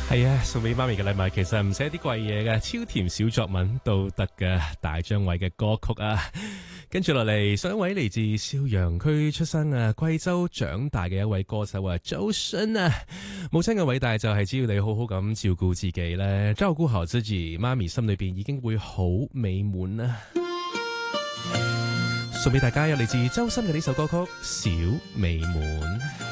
係啊，送俾媽咪嘅禮物其實唔使啲貴嘢嘅，超甜小作文都得㗎。大張偉嘅歌曲啊，跟住落嚟，上一位嚟自邵陽區出生啊，貴州長大嘅一位歌手啊，周深啊，母親嘅偉大就係只要你好好咁照顧自己咧，照顧好自己，媽咪心裏邊已經會好美滿啦。送俾大家有嚟自周深嘅呢首歌曲《小美滿》。